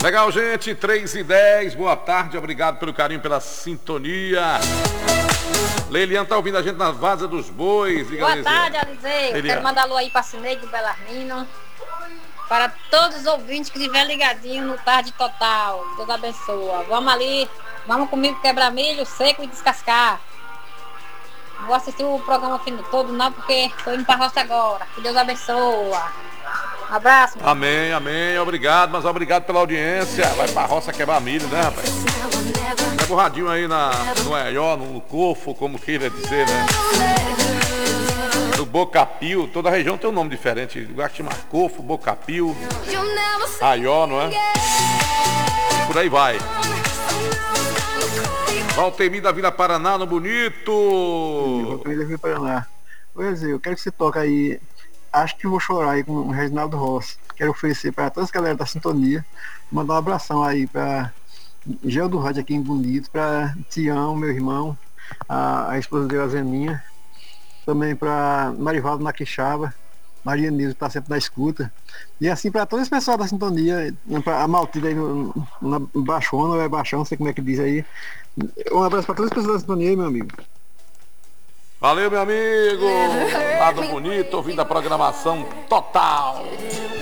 Legal, gente, 3h10, boa tarde, obrigado pelo carinho, pela sintonia. Leiliane tá ouvindo a gente na Vaza dos Bois. Boa tarde, Alisei. Quero mandar alô aí para Cineide do Belarmino. Para todos os ouvintes que estiverem ligadinhos no Tarde Total. Deus abençoe. Vamos ali, vamos comigo quebrar milho seco e descascar. Não vou assistir o programa todo não, porque estou indo para a roça agora. Que Deus abençoe. Um abraço. Amém, amém, obrigado, mas obrigado pela audiência. Vai pra roça quebrar milho, né, rapaz? É borradinho aí no Aió, no Cofo, como queira dizer, né? No Bocapio, toda a região tem um nome diferente. Lugar que chama Cofo, Bocapio, Aió, não é? Por aí vai. Valtemir da Vila Paraná, no Bonito. Valtemir da Vila Paraná. Pois é, eu quero que você toque aí. Acho que vou chorar aí com o Reginaldo Rossi. Quero oferecer para todas as galera da sintonia. Mandar um abração aí para Gel do Rádio aqui em Bonito, para Tião, meu irmão, a esposa dele, a Zeninha. Também para Marivaldo na Quixaba, Maria Nilza, que está sempre na escuta. E assim para todo esse pessoal da sintonia, a Maltida aí na Baixona, ou é Baixão, não sei como é que diz aí. Um abraço para todas as pessoas da sintonia aí, meu amigo. Valeu, meu amigo. Lado Bonito, ouvindo a programação total.